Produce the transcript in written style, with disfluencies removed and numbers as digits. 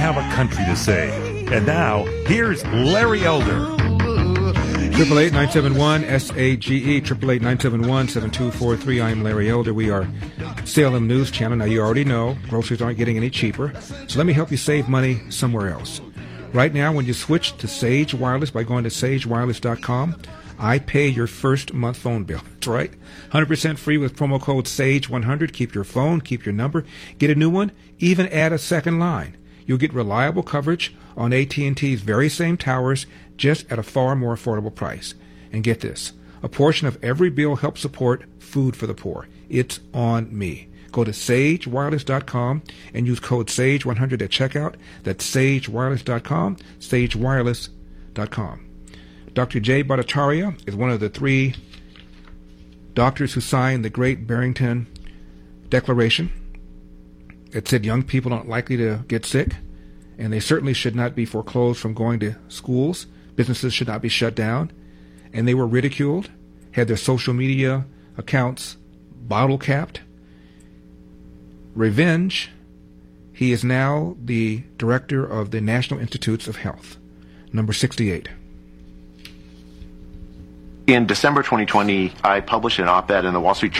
have a country to save. And now, here's Larry Elder. 888-971-SAGE, 888-971-7243. I'm Larry Elder. We are Salem News Channel. Now, you already know groceries aren't getting any cheaper, so let me help you save money somewhere else. Right now, when you switch to Sage Wireless by going to sagewireless.com, I pay your first month phone bill. That's right. 100% free with promo code SAGE100. Keep your phone, keep your number, get a new one, even add a second line. You'll get reliable coverage on AT&T's very same towers, just at a far more affordable price. And get this, a portion of every bill helps support food for the poor. It's on me. Go to sagewireless.com and use code SAGE100 at checkout. That's sagewireless.com, sagewireless.com. Dr. Jay Bhattacharya is one of the 3 doctors who signed the Great Barrington Declaration. It said young people aren't likely to get sick, and they certainly should not be foreclosed from going to schools. Businesses should not be shut down. And they were ridiculed, had their social media accounts bottle capped. Revenge. He is now the director of the National Institutes of Health. Number 68. In December 2020, I published an op-ed in the Wall Street Journal